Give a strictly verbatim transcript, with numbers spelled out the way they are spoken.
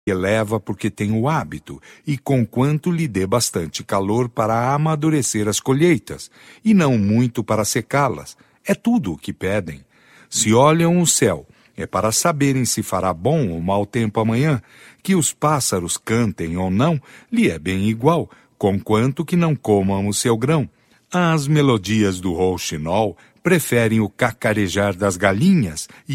eleva porque tem o hábito, e conquanto lhe dê bastante calor para amadurecer as colheitas, e não muito para secá-las. É tudo o que pedem. Se olham o céu, é para saberem se fará bom ou mau tempo amanhã. Que os pássaros cantem ou não, lhe é bem igual, conquanto que não comam o seu grão. As melodias do rouxinol preferem o cacarejar das galinhas,